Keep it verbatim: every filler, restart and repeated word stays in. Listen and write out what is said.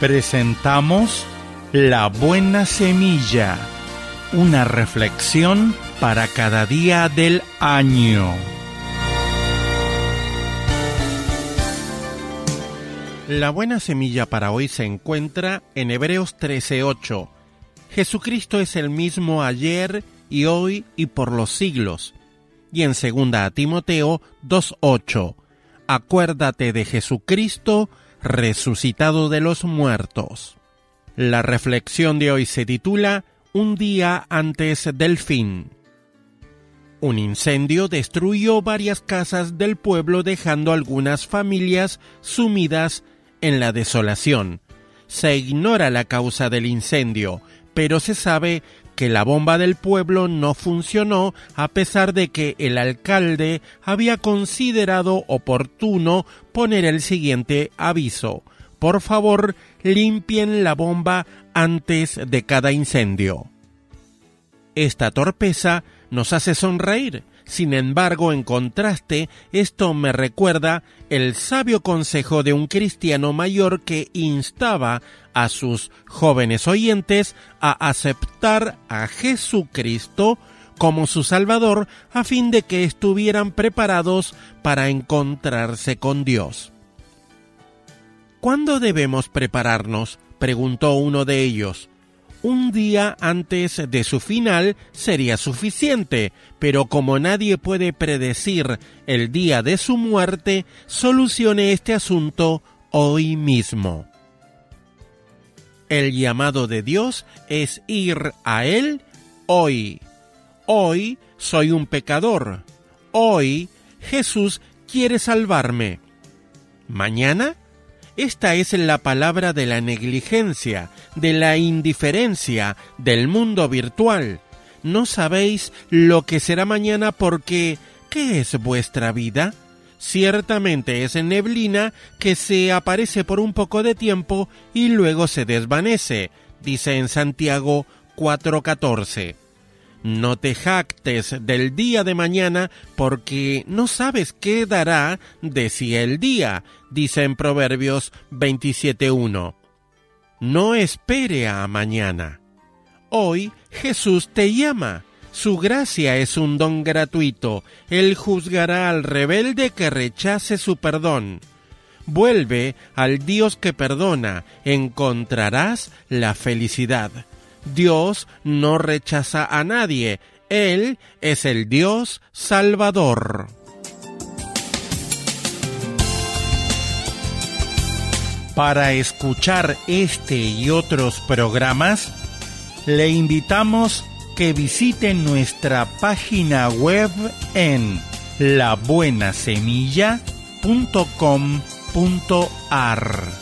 Presentamos La Buena Semilla, una reflexión para cada día del año. La buena semilla para hoy se encuentra en Hebreos trece ocho. Jesucristo es el mismo ayer y hoy y por los siglos. Y en segunda a Timoteo dos ocho. Acuérdate de Jesucristo, resucitado de los muertos. La reflexión de hoy se titula Un día antes del fin. Un incendio destruyó varias casas del pueblo, dejando algunas familias sumidas en la desolación. Se ignora la causa del incendio, pero se sabe que la bomba del pueblo no funcionó a pesar de que el alcalde había considerado oportuno poner el siguiente aviso: por favor, limpien la bomba antes de cada incendio. Esta torpeza nos hace sonreír. Sin embargo, en contraste, esto me recuerda el sabio consejo de un cristiano mayor que instaba a sus jóvenes oyentes a aceptar a Jesucristo como su Salvador a fin de que estuvieran preparados para encontrarse con Dios. ¿Cuándo debemos prepararnos?, preguntó uno de ellos. Un día antes de su final sería suficiente, pero como nadie puede predecir el día de su muerte, solucione este asunto hoy mismo. El llamado de Dios es ir a Él hoy. Hoy soy un pecador. Hoy Jesús quiere salvarme. ¿Mañana? Esta es la palabra de la negligencia, de la indiferencia, del mundo virtual. No sabéis lo que será mañana porque ¿qué es vuestra vida? Ciertamente es neblina que se aparece por un poco de tiempo y luego se desvanece, dice en Santiago cuatro catorce. No te jactes del día de mañana, porque no sabes qué dará de sí el día, dice en Proverbios veintisiete uno. No espere a mañana. Hoy Jesús te llama. Su gracia es un don gratuito. Él juzgará al rebelde que rechace su perdón. Vuelve al Dios que perdona, encontrarás la felicidad. Dios no rechaza a nadie. Él es el Dios Salvador. Para escuchar este y otros programas, le invitamos que visite nuestra página web en la buena semilla punto com punto a r.